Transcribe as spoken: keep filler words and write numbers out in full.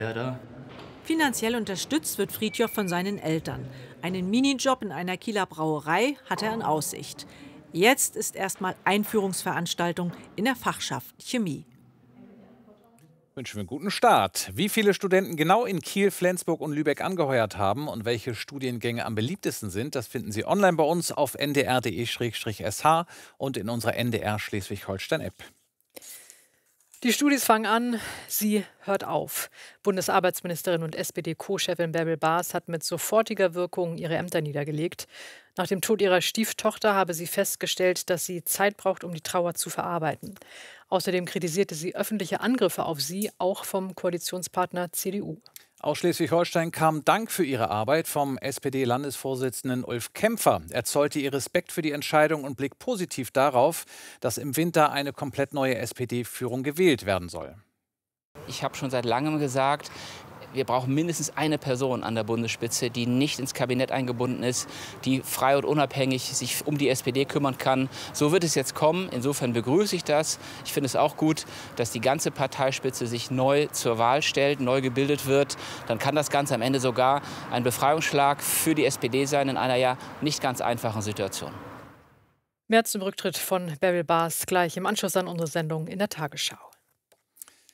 Ja, da. Finanziell unterstützt wird Fridtjof von seinen Eltern. Einen Minijob in einer Kieler Brauerei hat er in Aussicht. Jetzt ist erstmal Einführungsveranstaltung in der Fachschaft Chemie. Wünschen wir einen guten Start. Wie viele Studenten genau in Kiel, Flensburg und Lübeck angeheuert haben und welche Studiengänge am beliebtesten sind, das finden Sie online bei uns auf n d r punkt d e slash s h und in unserer N D R Schleswig-Holstein-App. Die Studis fangen an, sie hört auf. Bundesarbeitsministerin und S P D-Co-Chefin Bärbel Baas hat mit sofortiger Wirkung ihre Ämter niedergelegt. Nach dem Tod ihrer Stieftochter habe sie festgestellt, dass sie Zeit braucht, um die Trauer zu verarbeiten. Außerdem kritisierte sie öffentliche Angriffe auf sie, auch vom Koalitionspartner C D U. Aus Schleswig-Holstein kam Dank für ihre Arbeit vom S P D-Landesvorsitzenden Ulf Kämpfer. Er zollte ihr Respekt für die Entscheidung und blickt positiv darauf, dass im Winter eine komplett neue S P D-Führung gewählt werden soll. Ich habe schon seit langem gesagt, wir brauchen mindestens eine Person an der Bundesspitze, die nicht ins Kabinett eingebunden ist, die frei und unabhängig sich um die S P D kümmern kann. So wird es jetzt kommen. Insofern begrüße ich das. Ich finde es auch gut, dass die ganze Parteispitze sich neu zur Wahl stellt, neu gebildet wird. Dann kann das Ganze am Ende sogar ein Befreiungsschlag für die S P D sein in einer ja nicht ganz einfachen Situation. Mehr zum Rücktritt von Bärbel Baas gleich im Anschluss an unsere Sendung in der Tagesschau.